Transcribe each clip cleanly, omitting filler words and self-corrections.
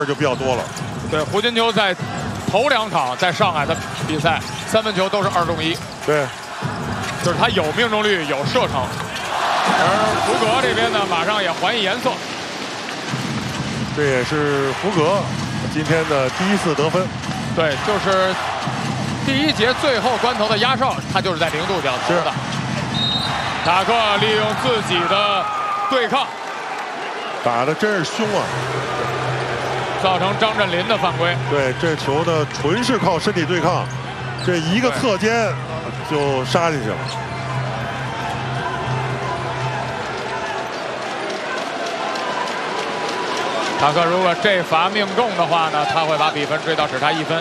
就比较多了。 对，胡金秋在头2场在上海的比赛3分球都是2中1。 对， 就是他有命中率，有射程。而福格这边呢，马上也还以颜色。 这也是福格今天的第1次得分。 对，就是第1节最后关头的压哨，他就是在0度角投的。塔克利用自己的对抗， 打的真是凶啊！ 造成张镇麟的犯规。 对，这球呢纯是靠身体对抗，这一个侧肩就杀进去了。 塔克如果这罚命中的话呢，他会把比分追到只差1分。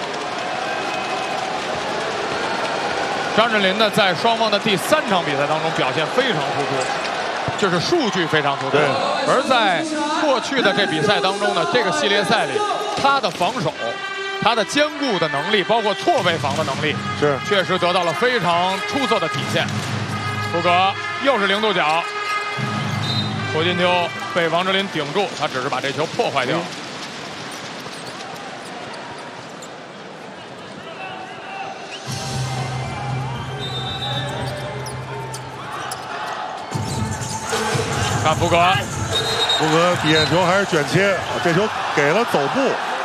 张镇麟呢，在双方的第3场比赛当中表现非常突出，就是数据非常突出。而在过去的这比赛当中呢，这个系列赛里，他的防守、他的兼顾的能力，包括错位防的能力，确实得到了非常出色的体现。福格又是0度角，胡金秋被王哲林顶住，他只是把这球破坏掉。看福格底线球还是卷切，这球给了走步。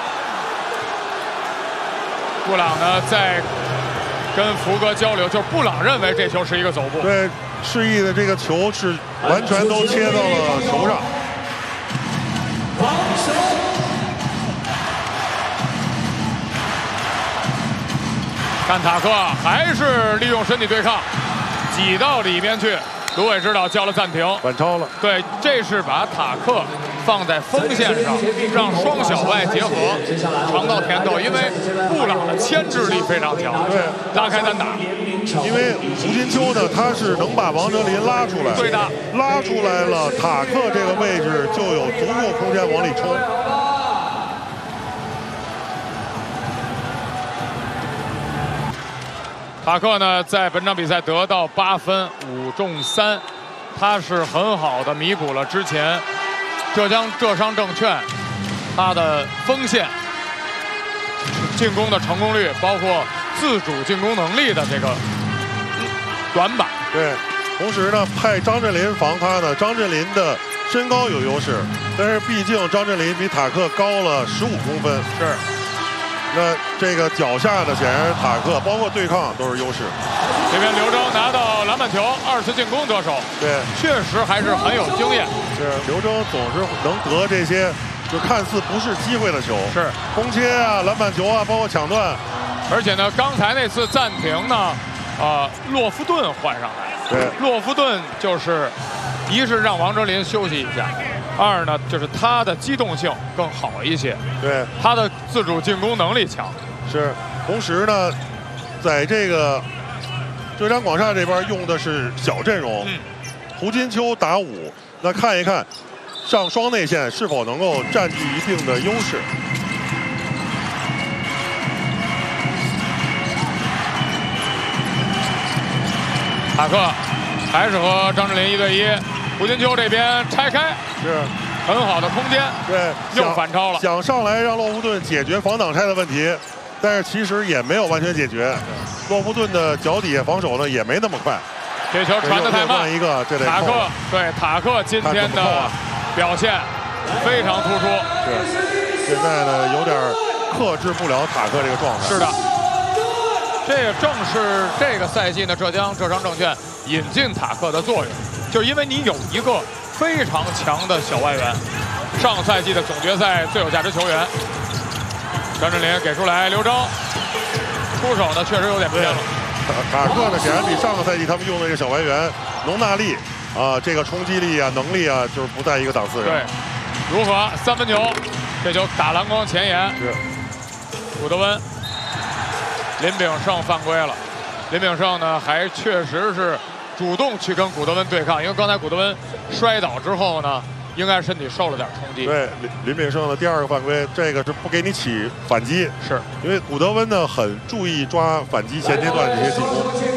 布朗呢在跟福格交流，就是布朗认为这球是一个走步。 对，示意的这个球是完全都切到了球上。 看塔克还是利用身体对抗，挤到里面去。卢伟指导叫了暂停， 反超了。 对，这是把塔克放在锋线上，让双小外结合，尝到甜头。因为布朗的牵制力非常强， 对， 拉开单打。 因为胡金秋呢，他是能把王哲林拉出来， 对的， 拉出来了，塔克这个位置就有足够空间往里冲。 塔克呢，在本场比赛得到8分，5中3，他是很好的弥补了之前浙商证券他的锋线进攻的成功率，包括自主进攻能力的这个短板。 对，同时呢，派张镇麟防他呢，张镇麟的身高有优势，但是毕竟张镇麟比塔克高了15公分。 是。 那这个脚下的显然塔克，包括对抗都是优势。 这边刘铮拿到篮板球，2次进攻得手。 对， 确实还是很有经验。 是刘铮总是能得这些就看似不是机会的球， 是空切啊、篮板球啊，包括抢断。 而且呢，刚才那次暂停呢，洛夫顿换上来。 对， 洛夫顿就是一是让王哲林休息一下。2呢，就是他的机动性更好一些， 对， 他的自主进攻能力强。 是，同时呢，在这个浙江广厦这边用的是小阵容，胡金秋打5，那看一看上双内线是否能够占据一定的优势。 塔克还是和张镇麟1对1。胡金秋这边拆开， 是很好的空间， 对， 又反超了， 想上来让洛夫顿解决防挡拆的问题，但是其实也没有完全解决。洛夫顿的脚底下防守呢也没那么快， 这球传得太慢。 一个，这得塔克，对塔克今天的表现非常突出。 是，现在呢有点克制不了塔克这个状态。 是的，这也正是这个赛季呢浙商证券引进塔克的作用。就是因为你有一个非常强的小外援，上赛季的总决赛最有价值球员张镇麟给出来，刘铮出手呢确实有点偏了。 塔克呢显然比上个赛季他们用的这个小外援农纳利啊，这个冲击力啊、能力啊，就是不在一个档次上。 对，如何3分球，这球打篮筐前沿， 是古德温，林炳胜犯规了。林炳胜呢还确实是主动去跟古德温对抗，因为刚才古德温摔倒之后呢，应该身体受了点冲击。 对，林炳胜的第2个犯规，这个是不给你起反击， 是因为古德温呢很注意抓反击前阶段的这些进攻。